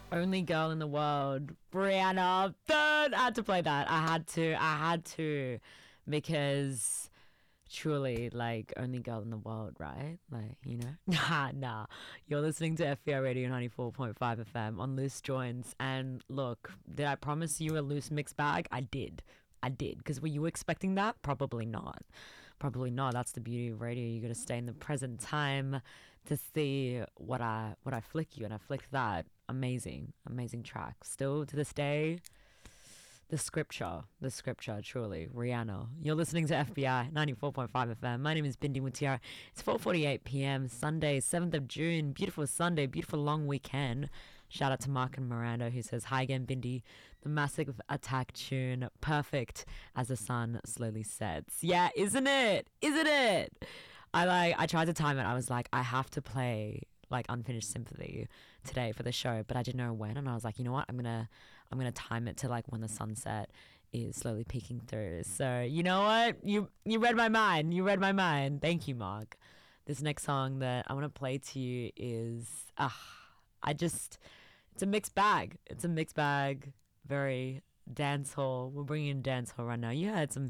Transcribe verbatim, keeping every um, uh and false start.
Only girl in the world, Brianna. Third, I had to play that. I had to. I had to, because truly, like, only girl in the world, right? Like, you know. Nah, nah. You're listening to F B I Radio ninety-four point five F M on Loose Joints. And look, did I promise you a loose mixed bag? I did. I did. Because were you expecting that? Probably not. Probably not. That's the beauty of radio. You got to stay in the present time to see what I what I flick you, and I flicked that. Amazing, amazing track. Still to this day, the scripture, the scripture, truly. Rihanna. You're listening to F B I ninety-four point five F M. My name is Bindi Mutiara. It's four forty-eight p.m. Sunday, seventh of June. Beautiful Sunday, beautiful long weekend. Shout out to Mark and Miranda, who says, hi again, Bindi. The Massive Attack tune, perfect as the sun slowly sets. Yeah, isn't it? Isn't it? I like, I tried to time it. I was like, I have to play like Unfinished Sympathy today for the show, but I didn't know when, and I was like, you know what, I'm gonna I'm gonna time it to like when the sunset is slowly peeking through. So you know what, you you read my mind you read my mind thank you, Mark. This next song that I want to play to you is ah I just it's a mixed bag. It's a mixed bag. Very dancehall. We're bringing in dancehall right now. You heard some